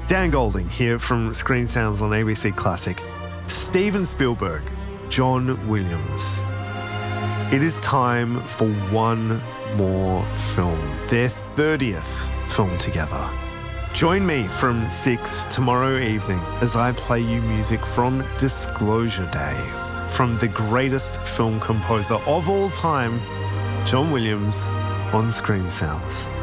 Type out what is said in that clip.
Dan Golding here from Screen Sounds on ABC Classic. Steven Spielberg, John Williams. It is time for one more film, their 30th film together. Join me from 6 tomorrow evening as I play you music from Disclosure Day, from the greatest film composer of all time, John Williams, on Screen Sounds.